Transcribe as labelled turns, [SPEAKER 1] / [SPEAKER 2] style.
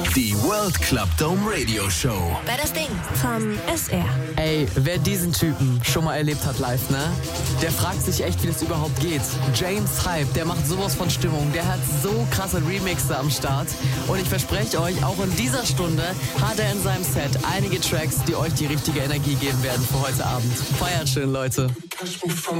[SPEAKER 1] Die World Club Dome Radio Show.
[SPEAKER 2] Wer das Ding vom SR.
[SPEAKER 3] Ey, wer diesen Typen schon mal erlebt hat live, ne? Der fragt sich echt, wie das überhaupt geht. James Hype, der macht sowas von Stimmung. Der hat so krasse Remixe am Start. Und ich verspreche euch, auch in dieser Stunde hat er in seinem Set einige Tracks, die euch die richtige Energie geben werden für heute Abend. Feiert schön, Leute.